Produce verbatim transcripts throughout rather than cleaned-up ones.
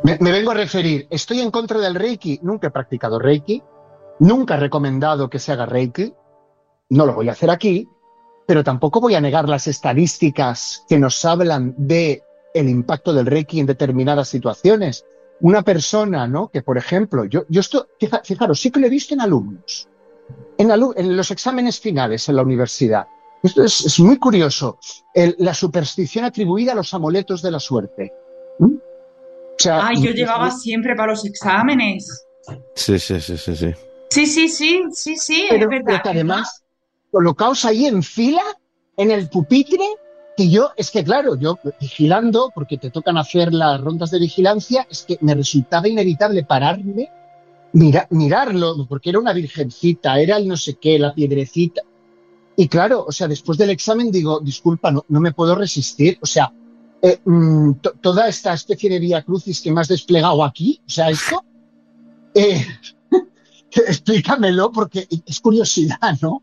Me, me vengo a referir, estoy en contra del Reiki, nunca he practicado Reiki, nunca he recomendado que se haga Reiki, no lo voy a hacer aquí, pero tampoco voy a negar las estadísticas que nos hablan de el impacto del Reiki en determinadas situaciones. Una persona, ¿no? Que, por ejemplo, yo, yo esto, fija, fijaros, sí que lo he visto en alumnos, en, alu en los exámenes finales en la universidad. Esto es, es muy curioso, el, la superstición atribuida a los amuletos de la suerte. ¿Mm? O sea, Ay, yo llevaba siempre para los exámenes. Sí, sí, sí, sí, sí. Sí, sí, sí, sí, sí, es pero, verdad, pero que es verdad. además, colocaos ahí en fila, en el pupitre, que yo, es que claro, yo vigilando, porque te tocan hacer las rondas de vigilancia, es que me resultaba inevitable pararme, mira, mirarlo, porque era una virgencita, era el no sé qué, la piedrecita. Y claro, o sea, después del examen digo, disculpa, no, no me puedo resistir. O sea, eh, mm, to toda esta especie de vía crucis que me has desplegado aquí, o sea, esto, eh, explícamelo porque es curiosidad, ¿no?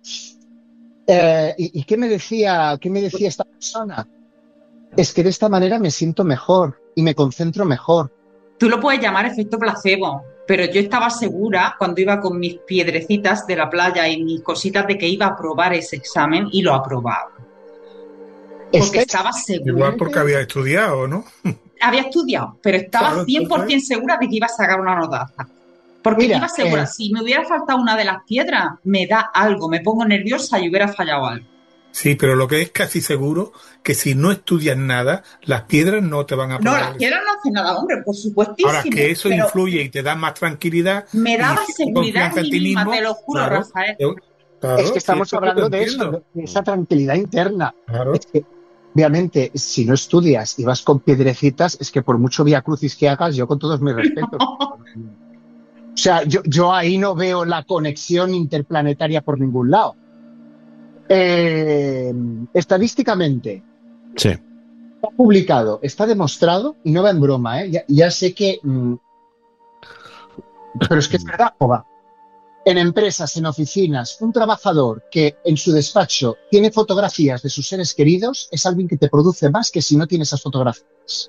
Eh, ¿y, ¿Y qué me decía, qué me decía esta persona? Es que de esta manera me siento mejor y me concentro mejor. Tú lo puedes llamar efecto placebo, pero yo estaba segura cuando iba con mis piedrecitas de la playa y mis cositas de que iba a aprobar ese examen y lo aprobaba. Porque Estáis estaba segura. Igual porque totalmente, había estudiado, ¿no? Había estudiado, pero estaba Claro, cien por entonces. ciento segura de que iba a sacar una notaza. Porque iba mira, segura, eh, si me hubiera faltado una de las piedras, me da algo, me pongo nerviosa y hubiera fallado algo. Sí, pero lo que es casi seguro que si no estudias nada, las piedras no te van a No, aprobar las el piedras examen. no hacen nada, hombre, por Ahora, que supuestísimo, eso pero influye y te da más tranquilidad me y daba cierta seguridad en confianza en mí ti misma, te mismo, lo juro, claro, Rafael. yo- es que claro, sí, estamos esto yo lo hablando de eso, entiendo. de esa tranquilidad interna. Es Claro. que, obviamente, si no estudias y vas con piedrecitas, es que por mucho vía crucis que hagas, yo con todos mis respetos. O sea, yo, yo ahí no veo la conexión interplanetaria por ningún lado. Eh, estadísticamente, Sí. está publicado, está demostrado, y no va en broma, ¿eh? Ya, ya sé que, mm, pero es que es verdad, o va. En empresas, en oficinas, un trabajador que en su despacho tiene fotografías de sus seres queridos es alguien que te produce más que si no tiene esas fotografías.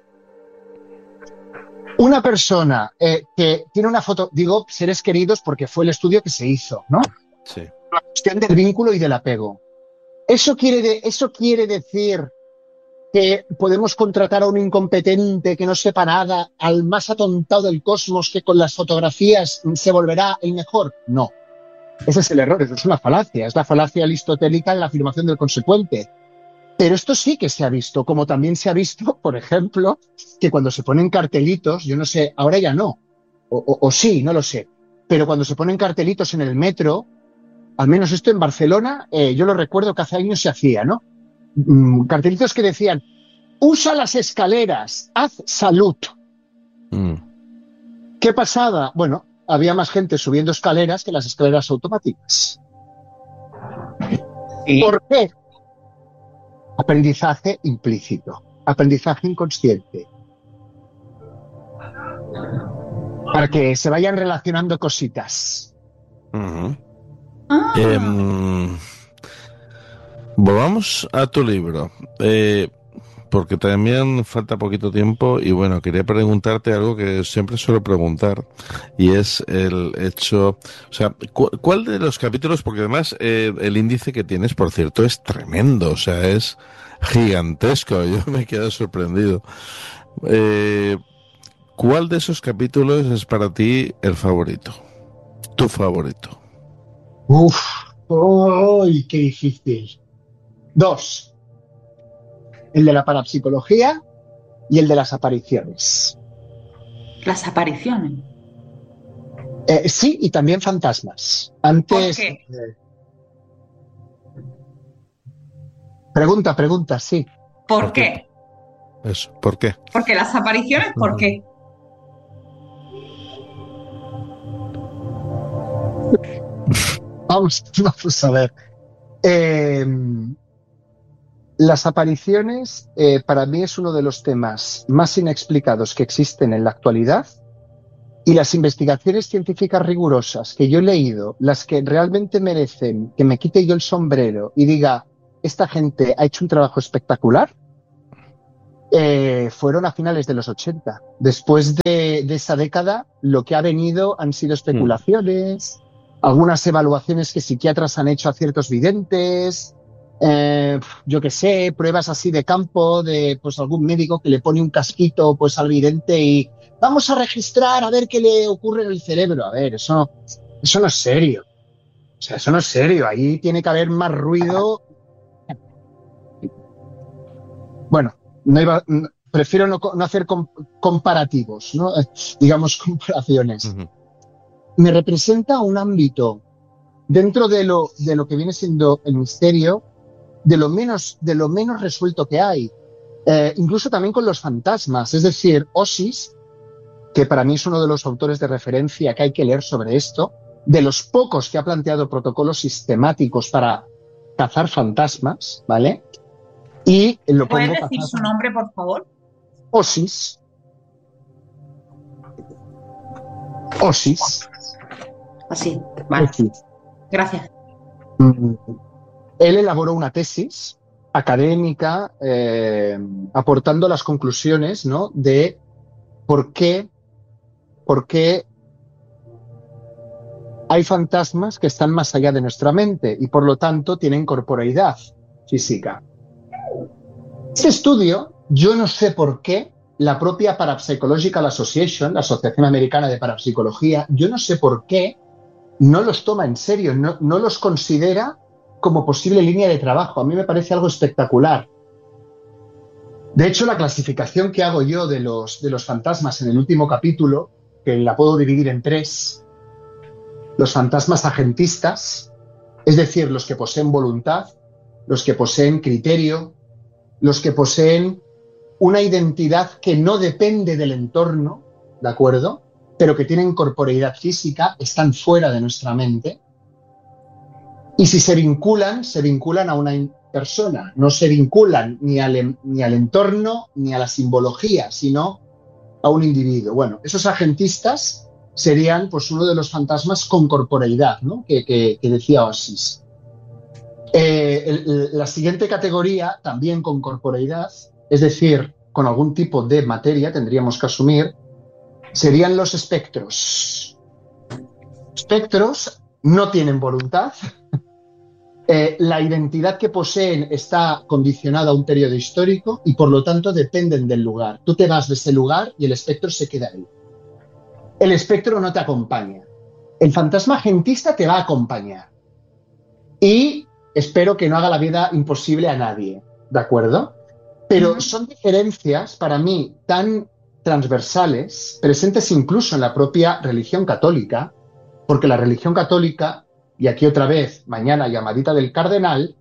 Una persona eh, que tiene una foto, digo seres queridos porque fue el estudio que se hizo, ¿no? Sí. La cuestión del vínculo y del apego. Eso quiere, de, eso quiere decir que podemos contratar a un incompetente que no sepa nada, al más atontado del cosmos que con las fotografías se volverá el mejor. No. Ese es el error, eso es una falacia, es la falacia aristotélica en la afirmación del consecuente. Pero esto sí que se ha visto, como también se ha visto, por ejemplo, que cuando se ponen cartelitos, yo no sé, ahora ya no, o, o, o sí, no lo sé, pero cuando se ponen cartelitos en el metro, al menos esto en Barcelona, eh, yo lo recuerdo que hace años se hacía, ¿no? Mm, cartelitos que decían, usa las escaleras, haz salud. Mm. ¿Qué pasaba? Bueno, había más gente subiendo escaleras que las escaleras automáticas. Sí. ¿Por qué? Aprendizaje implícito, aprendizaje inconsciente, para que se vayan relacionando cositas. Ujú. Ah, Em, volvamos a tu libro, eh, porque también falta poquito tiempo y bueno, quería preguntarte algo que siempre suelo preguntar y es el hecho, o sea, cu- ¿cuál de los capítulos, porque además eh, el índice que tienes, por cierto, es tremendo, o sea, es gigantesco, yo me quedo sorprendido. Eh, ¿Cuál de esos capítulos es para ti el favorito? Tu favorito. Uf, ¡uy, qué difícil! Dos, el de la parapsicología y el de las apariciones. las apariciones. Eh, sí, y también fantasmas. ¿Por Antes, qué? eh, pregunta, pregunta, sí. ¿Por ¿Por qué? qué? Eso, ¿por qué? Porque las apariciones, ¿por Ujú. qué? Vamos, vamos a ver. Eh, las apariciones, eh, para mí, es uno de los temas más inexplicados que existen en la actualidad. Y las investigaciones científicas rigurosas que yo he leído, las que realmente merecen que me quite yo el sombrero y diga, esta gente ha hecho un trabajo espectacular, eh, fueron a finales de los ochenta. Después de, de esa década, lo que ha venido han sido especulaciones, mm. algunas evaluaciones que psiquiatras han hecho a ciertos videntes, eh, yo qué sé, pruebas así de campo de pues algún médico que le pone un casquito pues al vidente y vamos a registrar a ver qué le ocurre en el cerebro. A ver, eso, eso no es serio. O sea, eso no es serio. Ahí tiene que haber más ruido. Bueno, no iba, prefiero no, no hacer com, comparativos, ¿no? Digamos, comparaciones. Uh-huh. Me representa un ámbito dentro de lo, de lo que viene siendo el misterio, de lo menos, de lo menos resuelto que hay. Eh, incluso también con los fantasmas. Es decir, Osis, que para mí es uno de los autores de referencia que hay que leer sobre esto, de los pocos que ha planteado protocolos sistemáticos para cazar fantasmas, ¿vale? Y lo ¿Puedes pongo decir cazar... su nombre, por favor? Osis. Osis. Así, vale. Osis. Gracias. Mm. Él elaboró una tesis académica eh, aportando las conclusiones, ¿no?, de por qué, por qué hay fantasmas que están más allá de nuestra mente y por lo tanto tienen corporeidad física. Este estudio, yo no sé por qué, la propia Parapsychological Association, la Asociación Americana de Parapsicología, yo no sé por qué no los toma en serio, no, no los considera como posible línea de trabajo. A mí me parece algo espectacular. De hecho, la clasificación que hago yo de los, de los fantasmas en el último capítulo, que la puedo dividir en tres, los fantasmas agentistas, es decir, los que poseen voluntad, los que poseen criterio, los que poseen una identidad que no depende del entorno, ¿de acuerdo?, pero que tienen corporeidad física, están fuera de nuestra mente. Y si se vinculan, se vinculan a una persona, no se vinculan ni al, ni al entorno ni a la simbología, sino a un individuo. Bueno, esos agentistas serían pues uno de los fantasmas con corporeidad, ¿no?, que, que, que decía Osis. Eh, el, la siguiente categoría, también con corporeidad, es decir, con algún tipo de materia, tendríamos que asumir, serían los espectros. Espectros no tienen voluntad. Eh, la identidad que poseen está condicionada a un periodo histórico y por lo tanto dependen del lugar. Tú te vas de ese lugar y el espectro se queda ahí. El espectro no te acompaña. El fantasma agentista te va a acompañar. Y espero que no haga la vida imposible a nadie, ¿de acuerdo? Pero son diferencias para mí tan transversales, presentes incluso en la propia religión católica, porque la religión católica, y aquí otra vez, mañana llamadita del cardenal,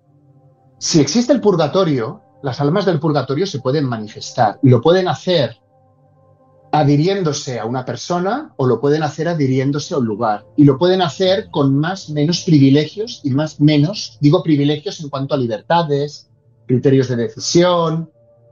si existe el purgatorio, las almas del purgatorio se pueden manifestar y lo pueden hacer adhiriéndose a una persona o lo pueden hacer adhiriéndose a un lugar y lo pueden hacer con más menos privilegios y más menos, digo privilegios en cuanto a libertades, criterios de decisión.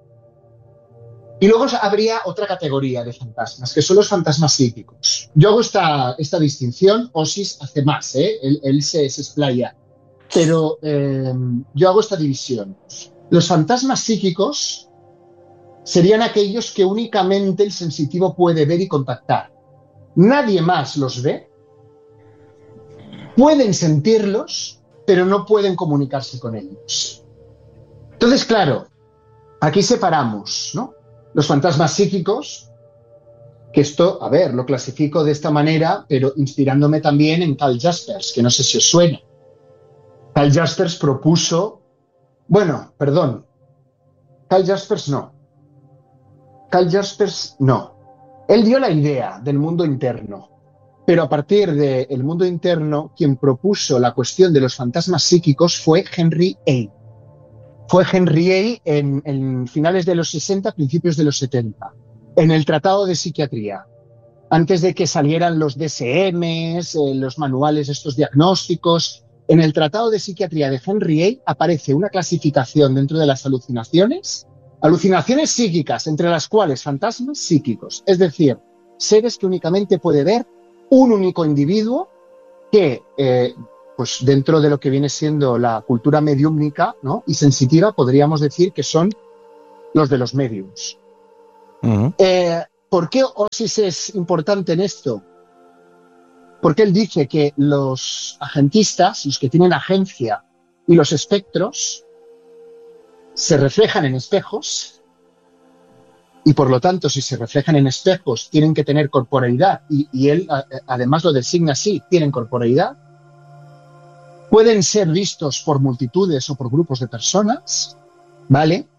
Y luego habría otra categoría de fantasmas, que son los fantasmas psíquicos. Yo hago esta, esta distinción, Osis hace más, ¿eh? él, él se, se explaya, pero eh, yo hago esta división. Los fantasmas psíquicos serían aquellos que únicamente el sensitivo puede ver y contactar. Nadie más los ve, pueden sentirlos, pero no pueden comunicarse con ellos. Entonces, claro, aquí separamos, ¿no?, los fantasmas psíquicos, que esto, a ver, lo clasifico de esta manera, pero inspirándome también en Carl Jaspers, que no sé si os suena. Carl Jaspers propuso, bueno, perdón, Carl Jaspers no. Carl Jaspers no. Él dio la idea del mundo interno, pero a partir del mundo interno, quien propuso la cuestión de los fantasmas psíquicos fue Henry A. Fue Henry A. en, en finales de los sesenta, principios de los setenta, en el Tratado de Psiquiatría, antes de que salieran los D S Ms, eh, los manuales estos diagnósticos. En el Tratado de Psiquiatría de Henry A. aparece una clasificación dentro de las alucinaciones, alucinaciones psíquicas, entre las cuales fantasmas psíquicos, es decir, seres que únicamente puede ver un único individuo que, eh, pues dentro de lo que viene siendo la cultura mediúmnica, ¿no?, y sensitiva, podríamos decir que son los de los mediums. Ujú. Eh, ¿Por qué Osis es importante en esto? Porque él dice que los agentistas, los que tienen agencia, y los espectros se reflejan en espejos, y por lo tanto, si se reflejan en espejos, tienen que tener corporeidad, y, y él a, además lo designa así, tienen corporeidad. Pueden ser vistos por multitudes o por grupos de personas, ¿vale?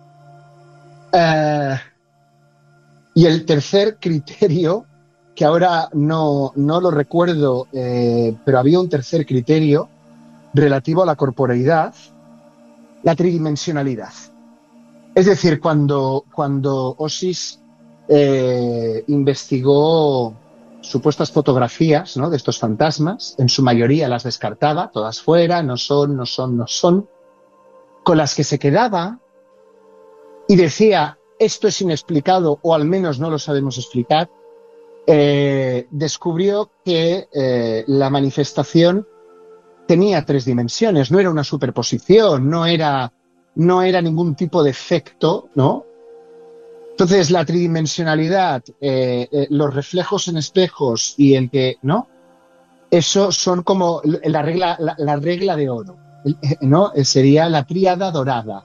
Eh, y el tercer criterio, que ahora no, no lo recuerdo, eh, pero había un tercer criterio relativo a la corporeidad, la tridimensionalidad. Es decir, cuando, cuando Osis eh, investigó supuestas fotografías, ¿no?, de estos fantasmas, en su mayoría las descartaba, todas fuera, no son, no son, no son, con las que se quedaba y decía, esto es inexplicado o al menos no lo sabemos explicar, eh, descubrió que eh, la manifestación tenía tres dimensiones, no era una superposición, no era, no era ningún tipo de efecto, ¿no? Entonces, la tridimensionalidad, eh, eh, los reflejos en espejos y el que, ¿no? Eso son como la regla, la, la regla de oro, ¿no? Sería la tríada dorada.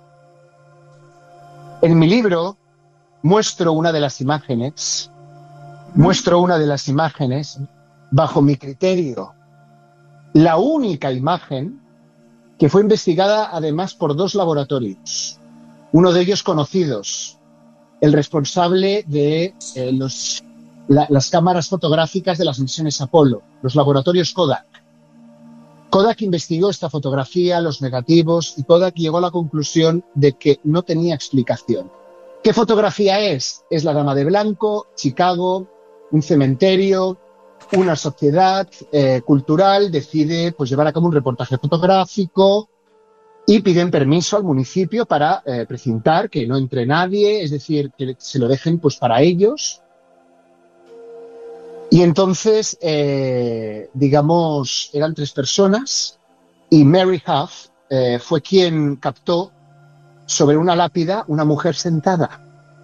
En mi libro muestro una de las imágenes, muestro una de las imágenes, bajo mi criterio, la única imagen que fue investigada además por dos laboratorios, uno de ellos conocidos, el responsable de eh, los, la, las cámaras fotográficas de las misiones Apolo, los laboratorios Kodak. Kodak investigó esta fotografía, los negativos, y Kodak llegó a la conclusión de que no tenía explicación. ¿Qué fotografía es? Es la Dama de Blanco, Chicago, un cementerio. Una sociedad eh, cultural decide pues, llevar a cabo un reportaje fotográfico y piden permiso al municipio para eh, precintar, que no entre nadie, es decir, que se lo dejen pues, para ellos. Y entonces, eh, digamos, eran tres personas y Mary Huff eh, fue quien captó sobre una lápida una mujer sentada.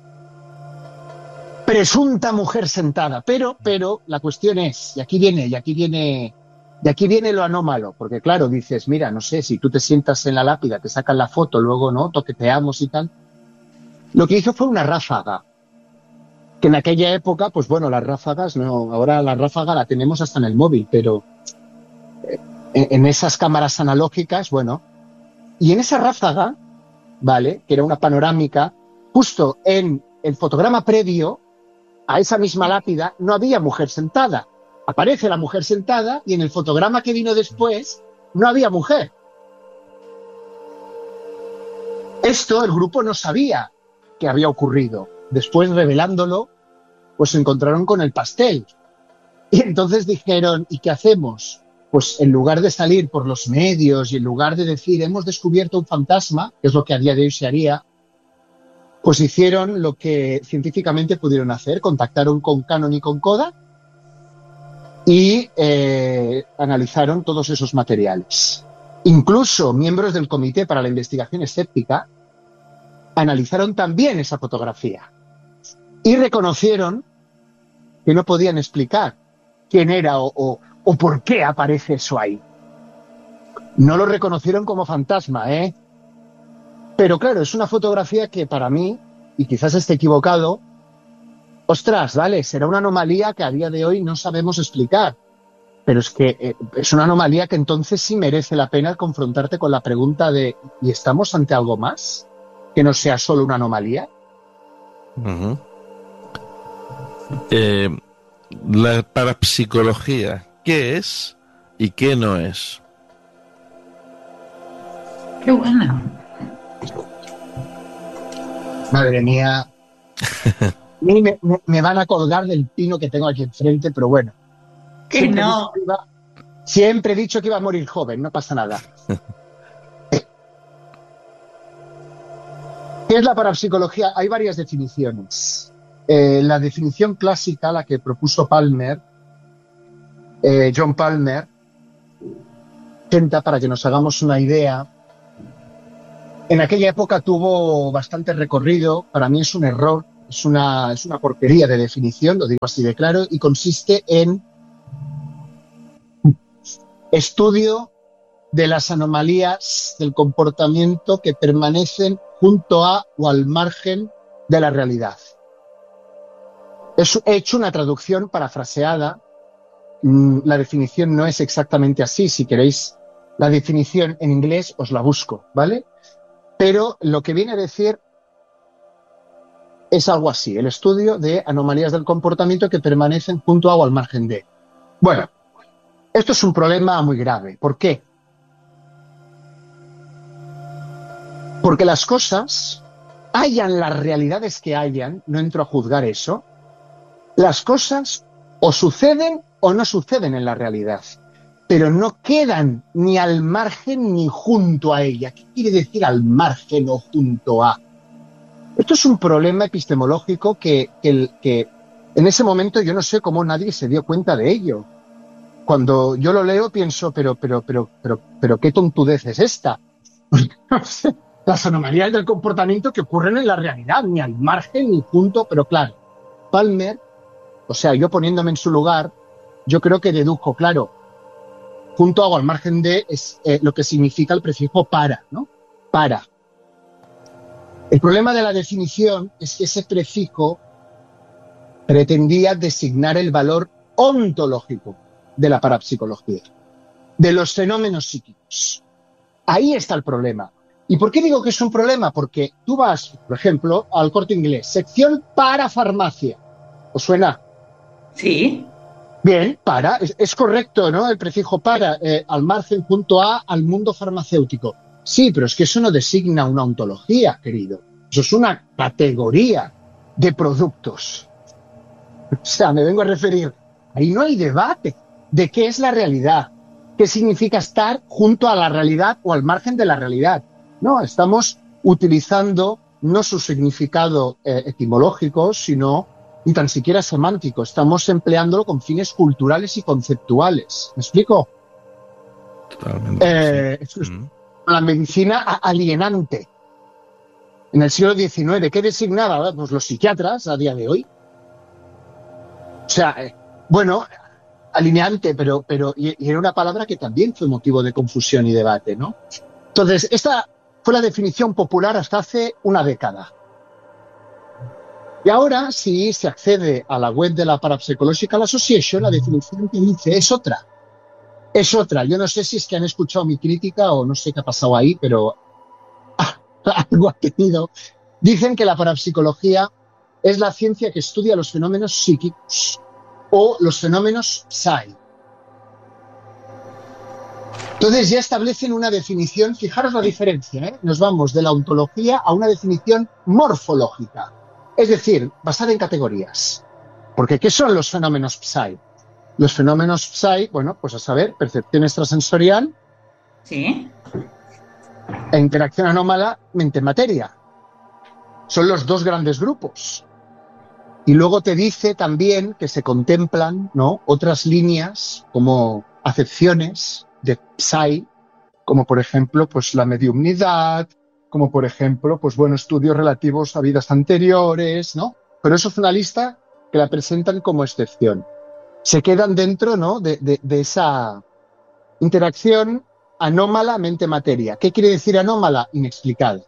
Presunta mujer sentada, pero, pero la cuestión es, y aquí viene, y aquí viene, y aquí viene lo anómalo, porque claro, dices, mira, no sé, si tú te sientas en la lápida, te sacan la foto, luego no, toqueteamos y tal. Lo que hizo fue una ráfaga, que en aquella época, pues bueno, las ráfagas, no, ahora la ráfaga la tenemos hasta en el móvil, pero en, en esas cámaras analógicas, bueno, y en esa ráfaga, vale, que era una panorámica, justo en el fotograma previo a esa misma lápida no había mujer sentada. Aparece la mujer sentada y en el fotograma que vino después no había mujer. Esto el grupo no sabía que había ocurrido. Después, revelándolo, pues se encontraron con el pastel. Y entonces dijeron, ¿y qué hacemos? Pues en lugar de salir por los medios y en lugar de decir, hemos descubierto un fantasma, que es lo que a día de hoy se haría, pues hicieron lo que científicamente pudieron hacer, contactaron con Canon y con Kodak y eh, analizaron todos esos materiales. Incluso miembros del Comité para la Investigación Escéptica analizaron también esa fotografía y reconocieron que no podían explicar quién era o, o, o por qué aparece eso ahí. No lo reconocieron como fantasma, ¿eh? Pero claro, es una fotografía que para mí, y quizás esté equivocado, ostras, vale, será una anomalía que a día de hoy no sabemos explicar. Pero es que eh, es una anomalía que entonces sí merece la pena confrontarte con la pregunta de ¿y estamos ante algo más? Que no sea solo una anomalía. Uh-huh. Eh, la parapsicología, ¿qué es y qué no es? Qué buena. Madre mía. me, me, me van a colgar del pino que tengo aquí enfrente, pero bueno. Que Siempre no. he dicho que iba- siempre he dicho que iba a morir joven, no pasa nada. ¿Qué es la parapsicología? Hay varias definiciones. Eh, la definición clásica, la que propuso Palmer, eh, John Palmer, ochenta, para que nos hagamos una idea, En aquella época tuvo bastante recorrido, para mí es un error, es una, es una porquería de definición, lo digo así de claro, y consiste en estudio de las anomalías del comportamiento que permanecen junto a o al margen de la realidad. He hecho una traducción parafraseada, la definición no es exactamente así, si queréis la definición en inglés os la busco, ¿vale? Pero lo que viene a decir es algo así, el estudio de anomalías del comportamiento que permanecen junto a o al margen de. Bueno, esto es un problema muy grave. ¿Por qué? Porque las cosas, hayan las realidades que hayan, no entro a juzgar eso, las cosas o suceden o no suceden en la realidad, pero no quedan ni al margen ni junto a ella. ¿Qué quiere decir al margen o junto a? Esto es un problema epistemológico que, que, que en ese momento yo no sé cómo nadie se dio cuenta de ello. Cuando yo lo leo pienso, pero, pero, pero, pero, pero qué tontudez es esta. Las anomalías del comportamiento que ocurren en la realidad, ni al margen ni junto, pero claro, Palmer, o sea, yo poniéndome en su lugar, yo creo que dedujo, claro, junto a o al margen de es eh, lo que significa el prefijo para, ¿no? Para. El problema de la definición es que ese prefijo pretendía designar el valor ontológico de la parapsicología, de los fenómenos psíquicos. Ahí está el problema. ¿Y por qué digo que es un problema? Porque tú vas, por ejemplo, al Corte Inglés, sección para farmacia. ¿Os suena? Sí. Bien, para, es, es correcto, ¿no? El prefijo para, eh, al margen, junto a, al mundo farmacéutico. Sí, pero es que eso no designa una ontología, querido. Eso es una categoría de productos. O sea, me vengo a referir, ahí no hay debate de qué es la realidad, qué significa estar junto a la realidad o al margen de la realidad. No, estamos utilizando no su significado eh, etimológico, sino ni tan siquiera semántico. Estamos empleándolo con fines culturales y conceptuales. ¿Me explico? Totalmente. Eh, Sí. es Mm. la medicina alienante. En el siglo diecinueve, ¿qué designaba? Pues los psiquiatras a día de hoy. O sea, eh, bueno, alineante, pero, pero y, y era una palabra que también fue motivo de confusión y debate, ¿no? Entonces, esta fue la definición popular hasta hace una década. Y ahora, si se accede a la web de la Parapsychological Association, la definición que dice es otra. Es otra. Yo no sé si es que han escuchado mi crítica o no sé qué ha pasado ahí, pero algo ha tenido. Dicen que la parapsicología es la ciencia que estudia los fenómenos psíquicos o los fenómenos psi. Entonces ya establecen una definición, fijaros la diferencia, ¿eh? Nos vamos de la ontología a una definición morfológica, es decir, basada en categorías. Porque ¿qué son los fenómenos psi? Los fenómenos psi, bueno, pues a saber, percepción extrasensorial Sí. e interacción anómala mente-materia. Son los dos grandes grupos. Y luego te dice también que se contemplan, ¿no?, otras líneas como acepciones de psi, como por ejemplo pues la mediumnidad, como por ejemplo pues bueno, estudios relativos a vidas anteriores, ¿no? Pero eso es una lista que la presentan como excepción. Se quedan dentro, ¿no?, de, de, de esa interacción anómala mente-materia. ¿Qué quiere decir anómala? Inexplicada.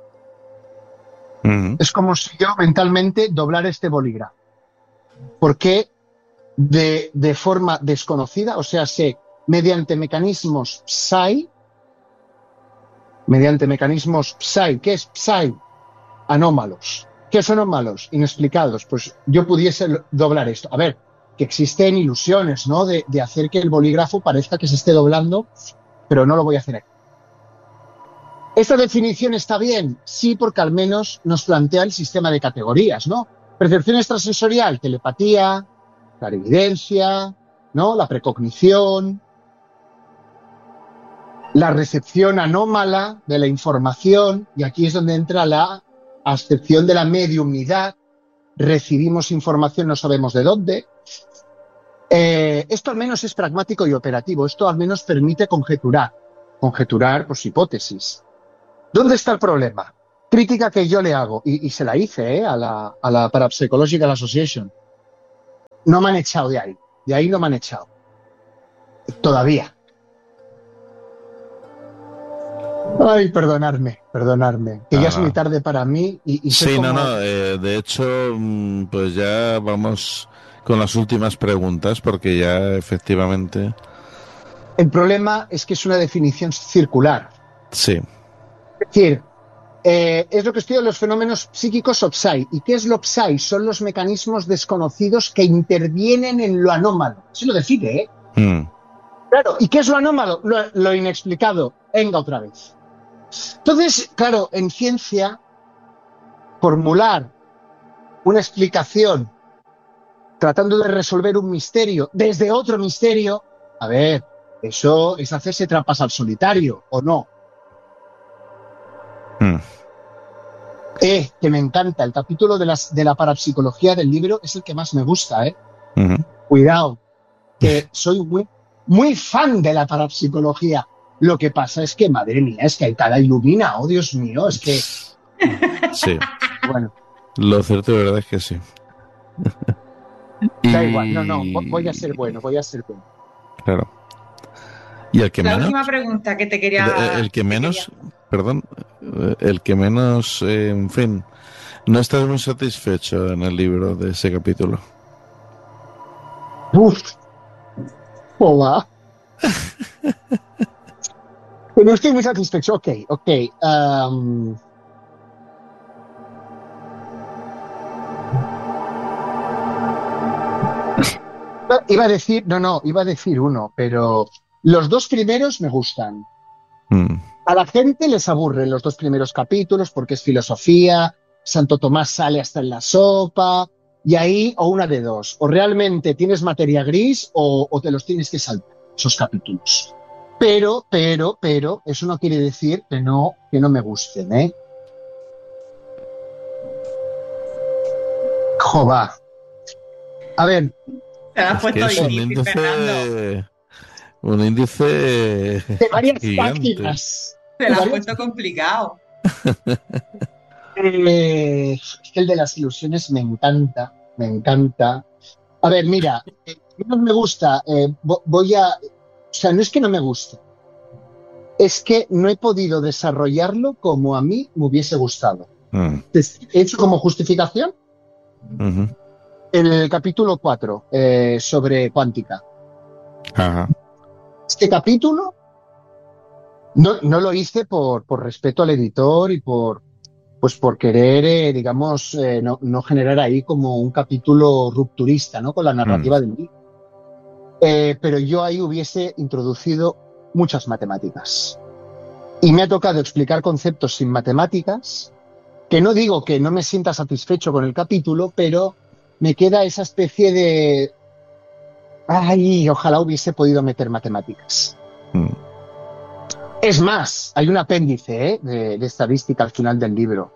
Mm. Es como si yo mentalmente doblara este bolígrafo. Porque de, de forma desconocida, o sea, sé, mediante mecanismos psi, mediante mecanismos psi, ¿qué es psi? Anómalos. ¿Qué son anómalos? Inexplicados. Pues yo pudiese doblar esto. A ver, que existen ilusiones, ¿no?, de, de hacer que el bolígrafo parezca que se esté doblando, pero no lo voy a hacer aquí. ¿Esta definición está bien? Sí, porque al menos nos plantea el sistema de categorías, ¿no? Percepción extrasensorial, telepatía, clarividencia, ¿no?, la precognición, la recepción anómala de la información, y aquí es donde entra la acepción de la mediumnidad. Recibimos información, no sabemos de dónde. Eh, esto al menos es pragmático y operativo. Esto al menos permite conjeturar. Conjeturar, pues, hipótesis. ¿Dónde está el problema? Crítica que yo le hago, y, y se la hice ¿eh? a la, a la Parapsychological Association. No me han echado de ahí. De ahí no me han echado. Todavía. Ay, perdonadme, perdonadme. Que Ah, ya es no. muy tarde para mí y, y soy Sí, no, como... no. eh, de hecho, mm, pues ya vamos con las últimas preguntas, porque ya efectivamente. El problema es que es una definición circular. Sí. Es decir, eh, es lo que estudian los fenómenos psíquicos o psi. ¿Y qué es lo psi? Son los mecanismos desconocidos que intervienen en lo anómalo. Se lo define, ¿eh? Mm, Claro, ¿y qué es lo anómalo? Lo, lo inexplicado. Venga otra vez. Entonces, claro, en ciencia, formular una explicación tratando de resolver un misterio desde otro misterio, a ver, eso es hacerse trampas al solitario, ¿o no? mm. Eh, que me encanta. El capítulo de, las, de la parapsicología del libro es el que más me gusta, ¿eh? Ujú. Cuidado, que soy muy, muy fan de la parapsicología. Lo que pasa es que, madre mía, es que hay cada ilumina, oh Dios mío, es que, Sí. bueno, Lo cierto de verdad es que sí. da igual, no, no, vo- Y voy a ser bueno, voy a ser bueno. claro. ¿Y el que La menos? última pregunta que te El, quería... el que te menos, perdón, eh, el que menos, eh, en fin, no estás muy satisfecho en el libro de ese capítulo. Uf, hola. No estoy muy satisfecho, ok, ok. um, iba a decir, no, no, iba a decir uno, pero los dos primeros me gustan. Mm, A la gente les aburren los dos primeros capítulos porque es filosofía, Santo Tomás sale hasta en la sopa, y ahí o una de dos, o realmente tienes materia gris o, o te los tienes que saltar, esos capítulos. Pero, pero, pero, eso no quiere decir que no, que no me gusten, ¿eh? Jova. A ver, Te la has es que puesto es un difícil, Fernando. índice, un índice de varias gigante. páginas. Te De la has varias- puesto complicado. Eh, es que el de las ilusiones me encanta, me encanta. A ver, mira, eh, no me gusta, eh, vo- voy a... O sea, no es que no me guste, es que no he podido desarrollarlo como a mí me hubiese gustado. Mm, He hecho como justificación ujú. el capítulo cuatro eh, sobre cuántica. Ajá. Este capítulo no, no lo hice por, por respeto al editor y por, pues por querer, eh, digamos, eh, no, no generar ahí como un capítulo rupturista, ¿no? Con la narrativa del libro. Eh, pero yo ahí hubiese introducido muchas matemáticas. Y me ha tocado explicar conceptos sin matemáticas, que no digo que no me sienta satisfecho con el capítulo, pero me queda esa especie de... Ay, ojalá hubiese podido meter matemáticas. Mm. Es más, hay un apéndice ¿eh? de, de estadística al final del libro.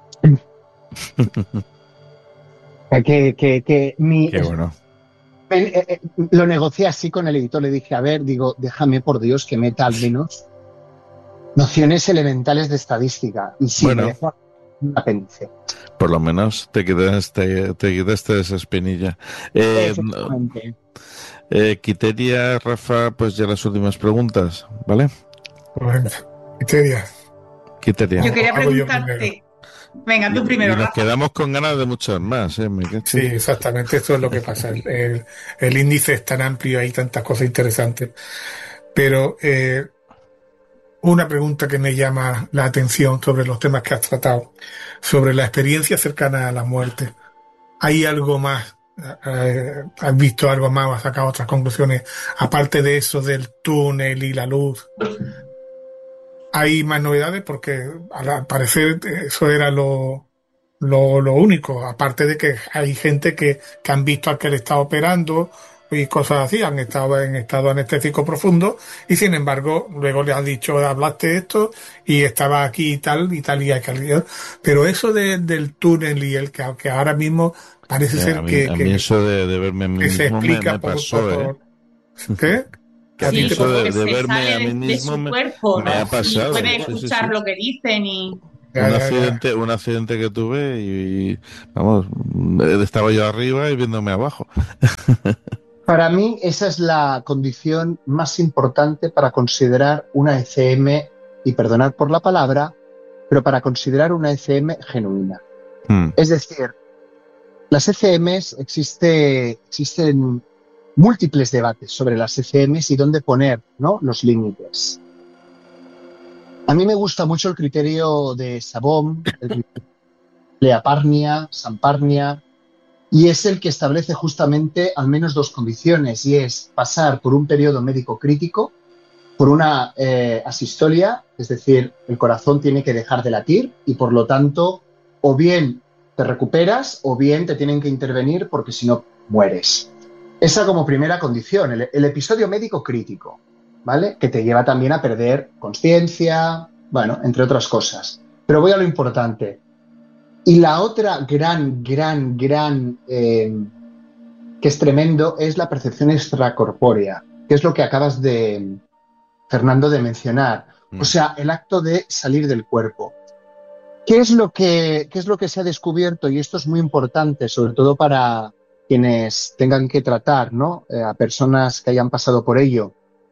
que, que, que mi, Qué bueno. eh, eh, lo negocié así con el editor, le dije, a ver, digo, déjame por Dios que meta al menos nociones elementales de estadística. Y sí, Bueno. me dejó un apéndice. Por lo menos te quitaste, te quitaste esa espinilla. Eh, Efectivamente. eh, Quiteria, Rafa, pues ya las últimas preguntas, ¿vale? Pues venga, Quiteria. Quiteria. Yo quería Hago yo preguntarte... Venga, tú Y- primero, y nos Rafa. quedamos con ganas de muchas más, ¿eh? Me cacho. Sí, exactamente, esto es lo que pasa. El, el- el índice es tan amplio, hay tantas cosas interesantes. Pero eh, una pregunta que me llama la atención sobre los temas que has tratado, sobre la experiencia cercana a la muerte. ¿Hay algo más? Eh, ¿Has visto algo más o has sacado otras conclusiones? Aparte de eso del túnel y la luz, ¿hay más novedades? Porque al parecer eso era lo, lo, lo único. Aparte de que hay gente que, que han visto al que le está operando y cosas así, han estado en estado anestésico profundo y sin embargo luego le han dicho, hablaste esto y estaba aquí y tal y tal y aquel. Pero eso de, del túnel y el que, que ahora mismo parece Eh, ser a mí, que, a que, mí eso de, de verme a mí que se mismo me, explica me por, pasó, por- ¿eh? por- ¿Qué? A ti Sí, te eso pasa. de, porque de se verme sale a de, mí de mismo su me, cuerpo, me ha ¿no? Y pasado. puede Sí, sí, escuchar sí. lo que dicen y... Ya, Un ya, ya. accidente, un accidente que tuve y, y, vamos, estaba yo arriba y viéndome abajo. Para mí, esa es la condición más importante para considerar una E C M, y perdonad por la palabra, pero para considerar una E C M genuina. Hmm. Es decir, las E C Ms existe, existen múltiples debates sobre las E C Ms y dónde poner, ¿no?, los límites. A mí me gusta mucho el criterio de Sabom, el criterio de Leaparnia, Samparnia, y es el que establece justamente al menos dos condiciones, y es pasar por un periodo médico crítico, por una eh, asistolia, es decir, el corazón tiene que dejar de latir y por lo tanto o bien te recuperas o bien te tienen que intervenir porque si no mueres. Esa como primera condición, el, el episodio médico crítico, ¿vale? Que te lleva también a perder consciencia, bueno, entre otras cosas. Pero voy a lo importante. Y la otra gran, gran, gran, eh, que es tremendo, es la percepción extracorpórea, que es lo que acabas de, Fernando, de mencionar. O sea, el acto de salir del cuerpo. ¿Qué es lo que, qué es lo que se ha descubierto? Y esto es muy importante, sobre todo para quienes tengan que tratar, ¿no?, eh, a personas que hayan pasado por ello.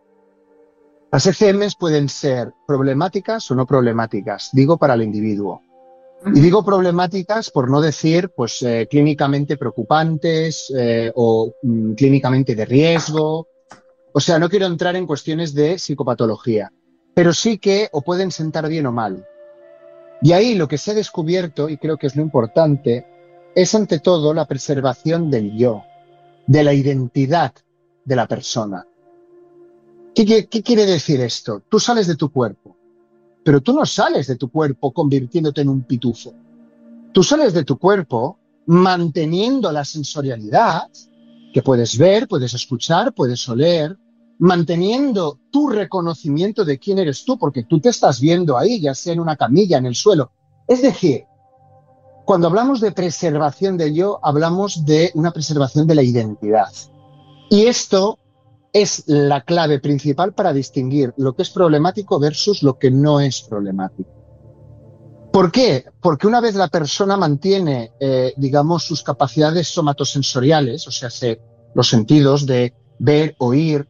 Las E C Ms pueden ser problemáticas o no problemáticas, digo para el individuo. Y digo problemáticas por no decir, pues, eh, clínicamente preocupantes eh, o mm, clínicamente de riesgo. O sea, no quiero entrar en cuestiones de psicopatología, pero sí que o pueden sentar bien o mal. Y ahí lo que se ha descubierto, y creo que es lo importante, es ante todo la preservación del yo, de la identidad de la persona. ¿Qué, qué, qué quiere decir esto? Tú sales de tu cuerpo, pero tú no sales de tu cuerpo convirtiéndote en un pitufo. Tú sales de tu cuerpo manteniendo la sensorialidad, que puedes ver, puedes escuchar, puedes oler, manteniendo tu reconocimiento de quién eres tú, porque tú te estás viendo ahí, ya sea en una camilla, en el suelo. Es decir, cuando hablamos de preservación del yo, hablamos de una preservación de la identidad. Y esto es la clave principal para distinguir lo que es problemático versus lo que no es problemático. ¿Por qué? Porque una vez la persona mantiene, eh, digamos, sus capacidades somatosensoriales, o sea, se, los sentidos de ver, oír,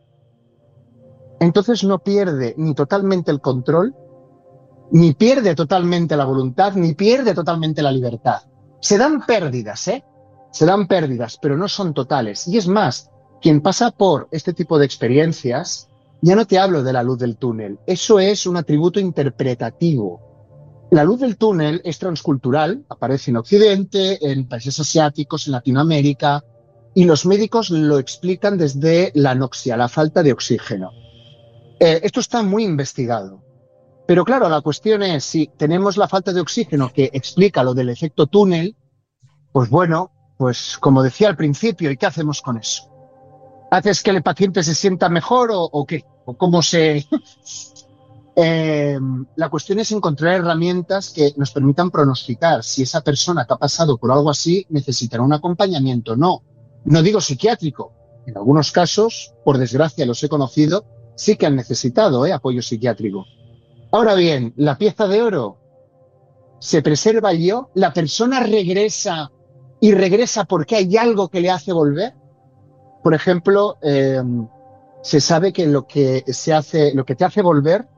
entonces no pierde ni totalmente el control, ni pierde totalmente la voluntad, ni pierde totalmente la libertad. Se dan pérdidas, ¿eh? Se dan pérdidas, pero no son totales. Y es más, quien pasa por este tipo de experiencias, ya no te hablo de la luz del túnel, eso es un atributo interpretativo. La luz del túnel es transcultural, aparece en Occidente, en países asiáticos, en Latinoamérica, y los médicos lo explican desde la anoxia, la falta de oxígeno. Eh, esto está muy investigado. Pero claro, la cuestión es, si tenemos la falta de oxígeno que explica lo del efecto túnel, pues bueno, pues como decía al principio, ¿y qué hacemos con eso? ¿Haces que el paciente se sienta mejor o, o qué? ¿O cómo se...? Eh, la cuestión es encontrar herramientas que nos permitan pronosticar si esa persona que ha pasado por algo así necesitará un acompañamiento o no. No digo psiquiátrico. En algunos casos, por desgracia los he conocido, sí que han necesitado eh, apoyo psiquiátrico. Ahora bien, la pieza de oro, ¿se preserva el yo? ¿La persona regresa y regresa porque hay algo que le hace volver? Por ejemplo, eh, se sabe que lo que se hace, lo que te hace volver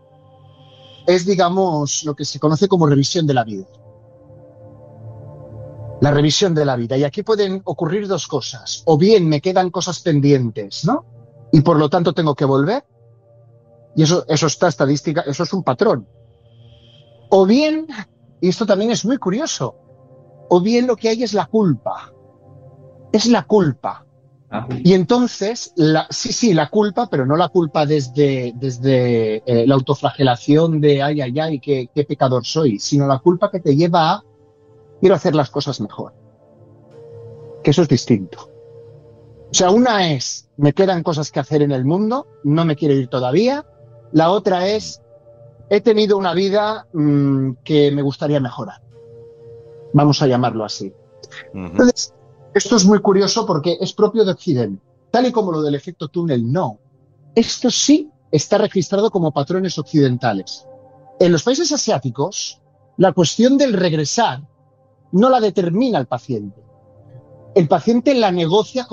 es, digamos, lo que se conoce como revisión de la vida. La revisión de la vida. Y aquí pueden ocurrir dos cosas. O bien me quedan cosas pendientes, ¿no? Y por lo tanto tengo que volver. Y eso, eso está estadística, eso es un patrón. O bien, y esto también es muy curioso, o bien lo que hay es la culpa. Es la culpa. Y entonces, la, sí, sí, la culpa, pero no la culpa desde, desde eh, la autoflagelación de ay, ay, ay, qué, qué pecador soy, sino la culpa que te lleva a quiero hacer las cosas mejor. Que eso es distinto. O sea, una es me quedan cosas que hacer en el mundo, no me quiero ir todavía. La otra es he tenido una vida mmm, que me gustaría mejorar. Vamos a llamarlo así. Uh-huh. Entonces, esto es muy curioso porque es propio de Occidente. Tal y como lo del efecto túnel, no. esto sí está registrado como patrones occidentales. En los países asiáticos, la cuestión del regresar no la determina el paciente. El paciente la negocia con